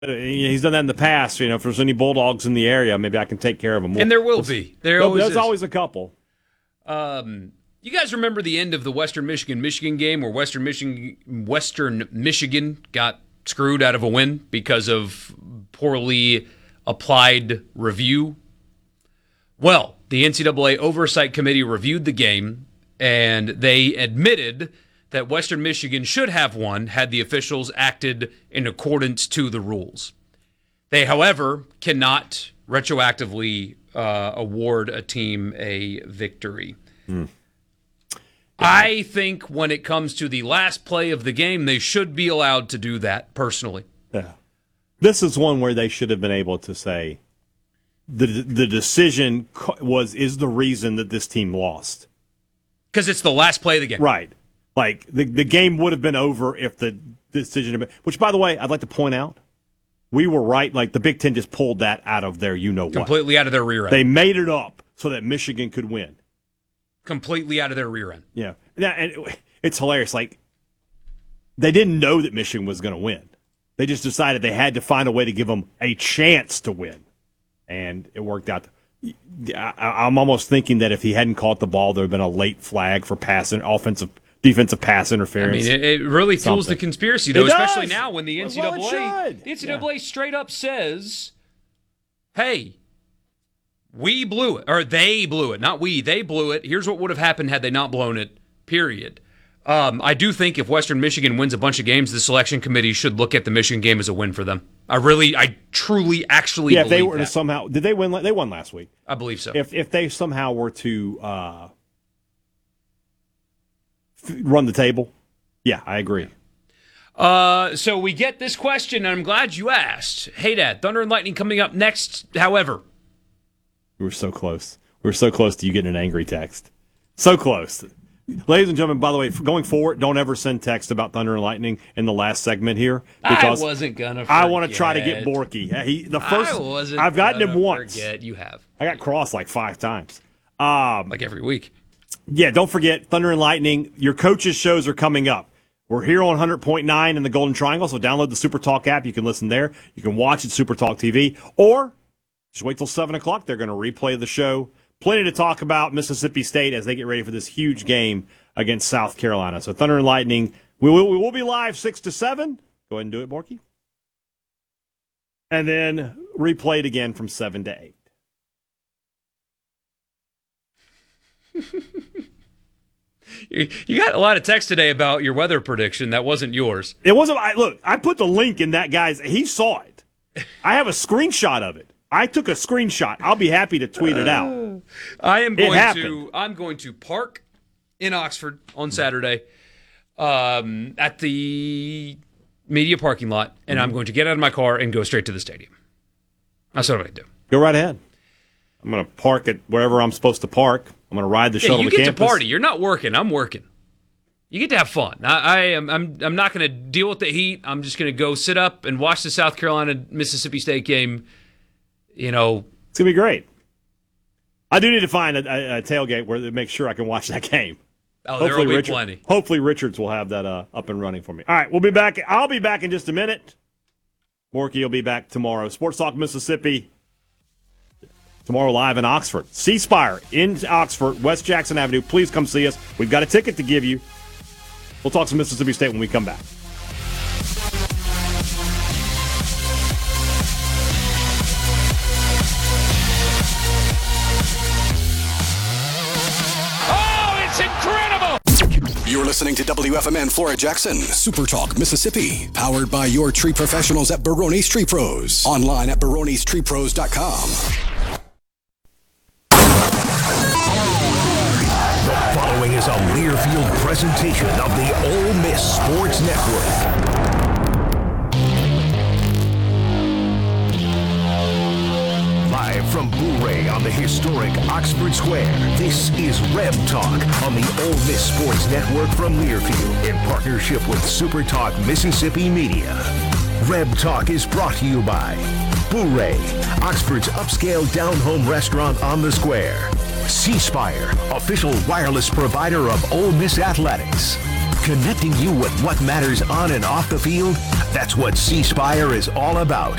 He's done that in the past. If there's any Bulldogs in the area, maybe I can take care of them. And there will be. There's always a couple. You guys remember the end of the Western Michigan game where Western Michigan got screwed out of a win because of poorly applied review? Well, the NCAA Oversight Committee reviewed the game, and they admitted that Western Michigan should have won had the officials acted in accordance to the rules. They, however, cannot retroactively award a team a victory. I think when it comes to the last play of the game, they should be allowed to do that, personally. Yeah. This is one where they should have been able to say the decision is the reason that this team lost. Because it's the last play of the game. Right. Like, the game would have been over if the decision had been... Which, by the way, I'd like to point out, we were right. Like, the Big Ten just pulled that out of their you-know-what. Completely out of their rear end. They made it up so that Michigan could win. Completely out of their rear end. Yeah. And it's hilarious. Like, they didn't know that Michigan was going to win. They just decided they had to find a way to give them a chance to win. And it worked out. I'm almost thinking that if he hadn't caught the ball, there would have been a late flag for defensive pass interference. I mean, it really fuels the conspiracy, though, especially now when the NCAA straight up says, hey, we blew it, or they blew it, not we, they blew it. Here's what would have happened had they not blown it, period. I do think if Western Michigan wins a bunch of games, the selection committee should look at the Michigan game as a win for them. I truly, actually believe if they were that. to somehow, did they win? They won last week. I believe so. If they somehow were to run the table, yeah, I agree. So we get this question, and I'm glad you asked. Hey, Dad, Thunder and Lightning coming up next, however. We were so close. We were so close to you getting an angry text. So close. Ladies and gentlemen, by the way, going forward, don't ever send text about Thunder and Lightning in the last segment here. Because I wasn't going to forget. I want to try to get Borky. I've gotten him once. You have. I got crossed like 5 times. Like every week. Yeah, don't forget, Thunder and Lightning, your coaches' shows are coming up. We're here on 100.9 in the Golden Triangle, so download the Super Talk app. You can listen there. You can watch it, Super Talk TV. Or just wait till 7 o'clock. They're going to replay the show. Plenty to talk about Mississippi State as they get ready for this huge game against South Carolina. So Thunder and Lightning, we will be live 6 to 7. Go ahead and do it, Borky. And then replayed again from 7 to 8. You got a lot of text today about your weather prediction. That wasn't yours. It wasn't. Look, I put the link in that guy's. He saw it. I have a screenshot of it. I took a screenshot. I'll be happy to tweet it out. I'm going to park in Oxford on Saturday at the media parking lot, and I'm going to get out of my car and go straight to the stadium. That's what I do. Go right ahead. I'm going to park at wherever I'm supposed to park. I'm going to ride the shuttle to campus. You get to party. You're not working. I'm working. You get to have fun. I'm not going to deal with the heat. I'm just going to go sit up and watch the South Carolina-Mississippi State game. It's going to be great. I do need to find a tailgate where they make sure I can watch that game. Oh, there will be plenty. Hopefully Richards will have that up and running for me. All right, we'll be back. I'll be back in just a minute. Morky will be back tomorrow. Sports Talk Mississippi. Tomorrow live in Oxford. C Spire in Oxford, West Jackson Avenue. Please come see us. We've got a ticket to give you. We'll talk some Mississippi State when we come back. Oh, it's incredible! You're listening to WFMN Flora Jackson, Super Talk Mississippi, powered by your tree professionals at Barone's Tree Pros. Online at baronestreepros.com. The following is a Learfield presentation of the Ole Miss Sports Network. Live from Boo Ray on the historic Oxford Square, this is Reb Talk on the Ole Miss Sports Network from Learfield in partnership with Super Talk Mississippi Media. Reb Talk is brought to you by Boo Ray, Oxford's upscale down-home restaurant on the square. C Spire, official wireless provider of Ole Miss Athletics. Connecting you with what matters on and off the field, that's what C Spire is all about.